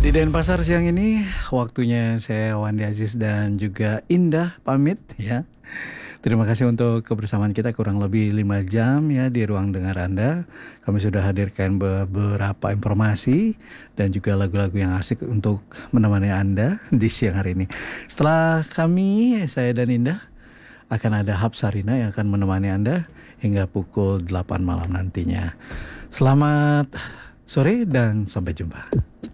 Di Denpasar siang ini waktunya saya Wandi Aziz dan juga Indah pamit ya. Terima kasih untuk kebersamaan kita kurang lebih 5 jam ya di ruang dengar Anda. Kami sudah hadirkan beberapa informasi dan juga lagu-lagu yang asik untuk menemani Anda di siang hari ini. Setelah kami, saya dan Indah akan ada Hapsarina yang akan menemani Anda hingga pukul 8 malam nantinya. Selamat sore dan sampai jumpa.